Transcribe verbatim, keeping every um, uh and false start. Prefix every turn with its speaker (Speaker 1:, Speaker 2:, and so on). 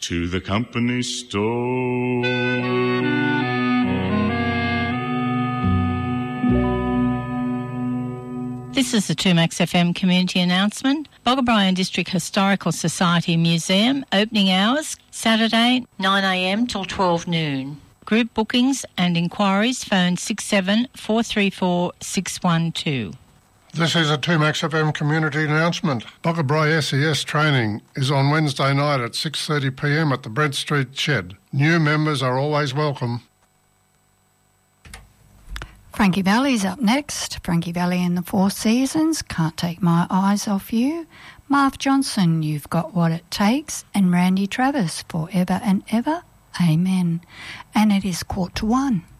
Speaker 1: to the company store.
Speaker 2: This is the two Max F M community announcement. Boggabri District Historical Society Museum opening hours Saturday nine a m till twelve noon. Group bookings and inquiries phone six seven four three four six one two.
Speaker 3: This is a two Max F M community announcement. Boggabri S E S training is on Wednesday night at six thirty p m at the Brent Street Shed. New members are always welcome.
Speaker 4: Frankie Valli's up next. Frankie Valli and the Four Seasons, Can't Take My Eyes Off You. Marv Johnson, You've Got What It Takes. And Randy Travis, Forever and Ever. Amen. And it is quarter to one.